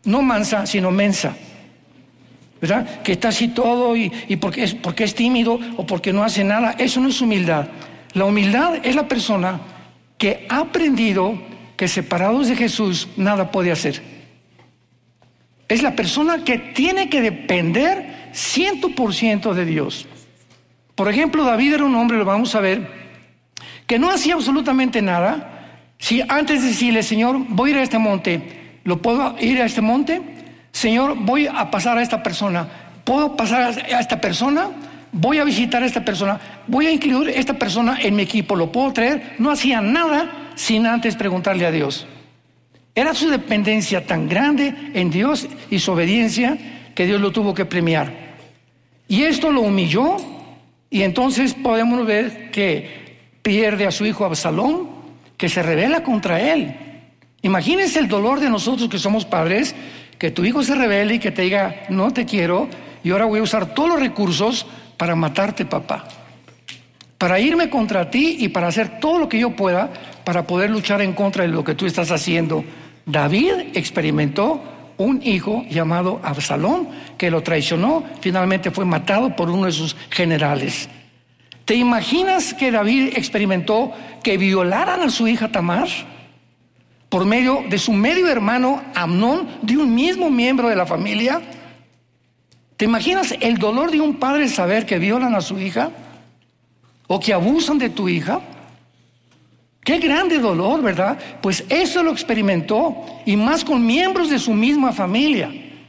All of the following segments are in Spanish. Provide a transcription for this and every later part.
No mansa, sino mensa, ¿verdad? Que está así todo y porque es tímido o porque no hace nada. Eso no es humildad. La humildad es la persona que ha aprendido que separados de Jesús nada puede hacer. Es la persona que tiene que depender 100% de Dios. Por ejemplo, David era un hombre, lo vamos a ver, que no hacía absolutamente nada. Si antes de decirle, Señor, voy a ir a este monte, ¿lo puedo ir a este monte? Señor, voy a pasar a esta persona, ¿puedo pasar a esta persona? Voy a visitar a esta persona, voy a incluir a esta persona en mi equipo, ¿lo puedo traer? No hacía nada sin antes preguntarle a Dios. Era su dependencia tan grande en Dios y su obediencia que Dios lo tuvo que premiar. Y esto lo humilló, y entonces podemos ver que pierde a su hijo Absalón, que se rebela contra él. Imagínense el dolor de nosotros que somos padres, que tu hijo se rebele y que te diga, no te quiero, y ahora voy a usar todos los recursos para matarte, papá, para irme contra ti y para hacer todo lo que yo pueda para poder luchar en contra de lo que tú estás haciendo. David experimentó un hijo llamado Absalón que lo traicionó, finalmente fue matado por uno de sus generales. ¿Te imaginas que David experimentó que violaran a su hija Tamar por medio de su medio hermano Amnón, de un mismo miembro de la familia? ¿Te imaginas el dolor de un padre saber que violan a su hija o que abusan de tu hija? Qué grande dolor, ¿verdad? Pues eso lo experimentó, y más con miembros de su misma familia.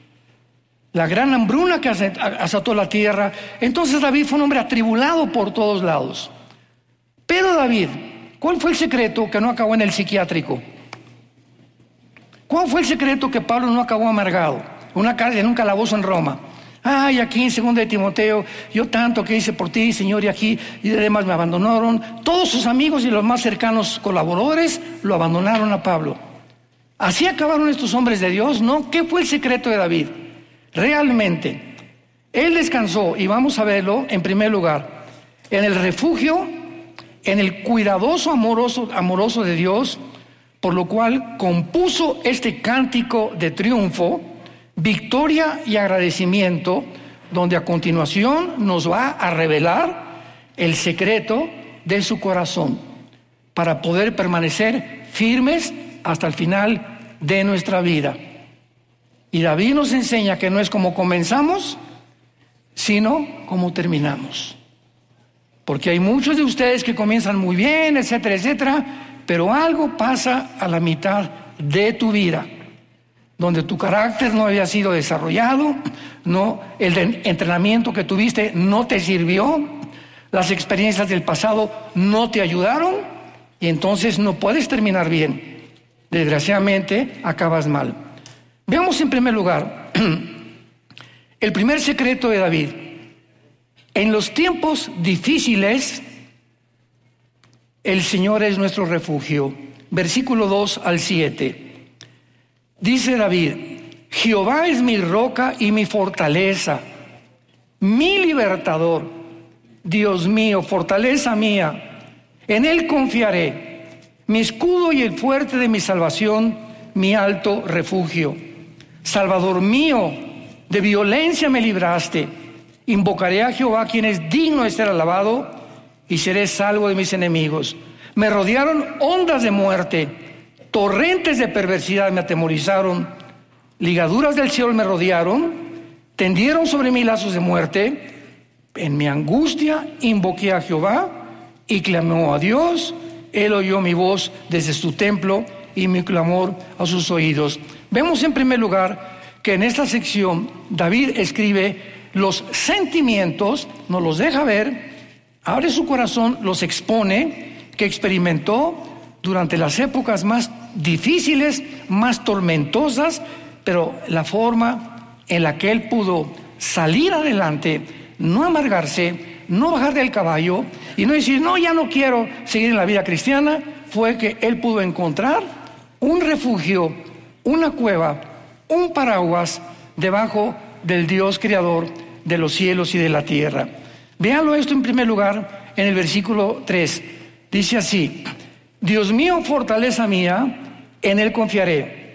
La gran hambruna que azotó la tierra. Entonces David fue un hombre atribulado por todos lados. Pero David, ¿cuál fue el secreto que no acabó en el psiquiátrico? ¿Cuál fue el secreto que Pablo no acabó amargado? En un calabozo en Roma. Ay, aquí en 2 de Timoteo, yo tanto que hice por ti, Señor, y aquí, y además me abandonaron. Todos sus amigos y los más cercanos colaboradores lo abandonaron a Pablo. ¿Así acabaron estos hombres de Dios? No. ¿Qué fue el secreto de David? Realmente, él descansó, y vamos a verlo en primer lugar, en el refugio, en el cuidadoso amoroso de Dios, por lo cual compuso este cántico de triunfo, victoria y agradecimiento, donde a continuación nos va a revelar el secreto de su corazón para poder permanecer firmes hasta el final de nuestra vida. Y David nos enseña que no es como comenzamos, sino como terminamos. Porque hay muchos de ustedes que comienzan muy bien, etcétera, etcétera, pero algo pasa a la mitad de tu vida, donde tu carácter no había sido desarrollado, no, el entrenamiento que tuviste no te sirvió, las experiencias del pasado no te ayudaron, y entonces no puedes terminar bien. Desgraciadamente acabas mal. Veamos en primer lugar el primer secreto de David. En los tiempos difíciles, el Señor es nuestro refugio. Versículo 2 al 7. Dice David: Jehová es mi roca y mi fortaleza, mi libertador, Dios mío, fortaleza mía, en Él confiaré, mi escudo y el fuerte de mi salvación, mi alto refugio. Salvador mío, de violencia me libraste, invocaré a Jehová, quien es digno de ser alabado, y seré salvo de mis enemigos. Me rodearon ondas de muerte, torrentes de perversidad me atemorizaron, ligaduras del cielo me rodearon, tendieron sobre mí lazos de muerte. En mi angustia invoqué a Jehová y clamó a Dios. Él oyó mi voz desde su templo y mi clamor a sus oídos. Vemos en primer lugar que en esta sección David escribe los sentimientos, nos los deja ver, abre su corazón, los expone, que experimentó durante las épocas más difíciles, más tormentosas, pero la forma en la que él pudo salir adelante, no amargarse, no bajar del caballo y no decir, no, ya no quiero seguir en la vida cristiana, fue que él pudo encontrar un refugio, una cueva, un paraguas debajo del Dios creador de los cielos y de la tierra. Véanlo esto en primer lugar en el versículo 3. Dice así: Dios mío, fortaleza mía, en Él confiaré.